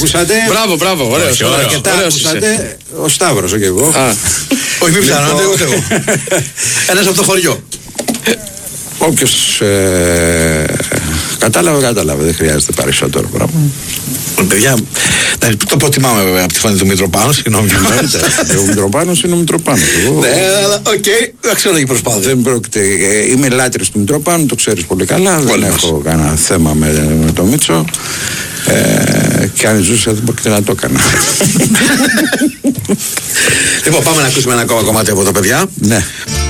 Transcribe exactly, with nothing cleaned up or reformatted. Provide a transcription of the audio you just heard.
Ακούσατε. Μπράβο, μπράβο, ωραίος, Όχι, ωραίος, αρκετά ωραίος ακούσατε. Ο Σταύρος, όχι εγώ. Α. Όχι, μην ψάχνατε, ούτε εγώ. Ένας από το χωριό. Όποιος ε, κατάλαβε, κατάλαβε. Δεν χρειάζεται περισσότερο πράγμα. Παιδιά, το προτιμάμε βέβαια από τη φωνή του Μητροπάνου, συγγνώμη. Ο Μητροπάνος είναι ο Μητροπάνος. Ναι, αλλά οκ, δεν ξέρω η προσπάθεια. Δεν πρόκειται. Είμαι λάτρης του Μητροπάνου, το ξέρεις πολύ καλά. Δεν έχω κανένα θέμα με, με το Μίτσο. Ε, και αν ζούσα δεν πρόκειται να το έκανα. Λοιπόν, πάμε να ακούσουμε ένα ακόμα κομμάτι από τα παιδιά. Ναι.